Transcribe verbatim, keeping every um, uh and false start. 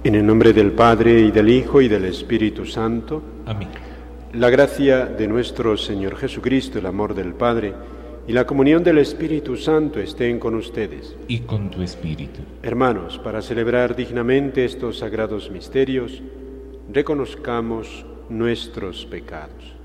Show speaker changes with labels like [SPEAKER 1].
[SPEAKER 1] En el nombre del Padre, y del Hijo, y del Espíritu Santo.
[SPEAKER 2] Amén.
[SPEAKER 1] La gracia de nuestro Señor Jesucristo, el amor del Padre, y la comunión del Espíritu Santo estén con ustedes.
[SPEAKER 2] Y con tu espíritu.
[SPEAKER 1] Hermanos, para celebrar dignamente estos sagrados misterios, reconozcamos nuestros pecados.